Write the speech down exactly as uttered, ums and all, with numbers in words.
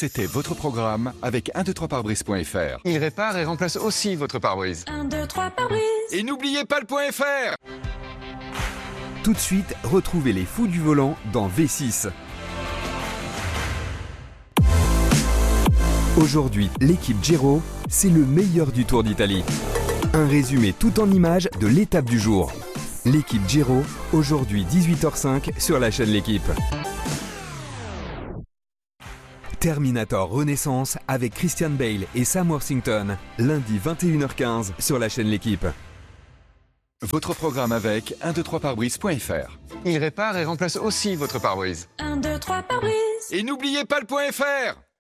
C'était votre programme avec un deux trois pare-brise point F R. Il répare et remplace aussi votre pare-brise. un deux trois pare-brise. Et n'oubliez pas le point F R. Tout de suite, retrouvez les fous du volant dans V six. Aujourd'hui, l'équipe Giro, c'est le meilleur du Tour d'Italie. Un résumé tout en images de l'étape du jour. L'équipe Giro, aujourd'hui dix-huit heures cinq sur la chaîne L'Équipe. Terminator Renaissance avec Christian Bale et Sam Worthington, lundi vingt et une heures quinze sur la chaîne L'Équipe. Votre programme avec un deux trois pare-brise point F R. Il répare et remplace aussi votre pare-brise. un deux trois pare-brise. Et n'oubliez pas le point F R.